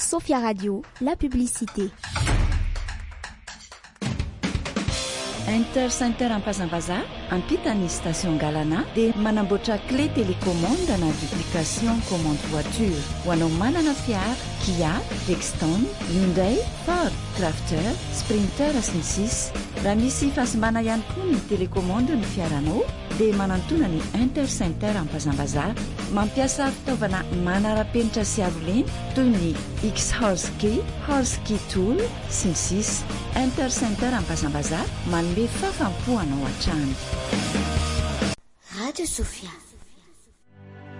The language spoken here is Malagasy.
Sophia Radio, la publicité. Intercenter ampazambaza ampitany station galana dia manamboatra clé télécommande na application commande voiture ho anao manana fiara Kia, Dexton, Hyundai, Ford, Crafter, Sprinter sy ny sisa. Raha misy fahasimana ihany koa ny télécommande ny fiaranao dia manantona ny Intercenter ampazambaza mampiasa fitaovana manara-penitra sy aroleny toy ny X-Horse Key, Horse Key Tool sy ny sisa. Intercenter ampazambaza manome fafampo anao an-trano. Radio Sophia.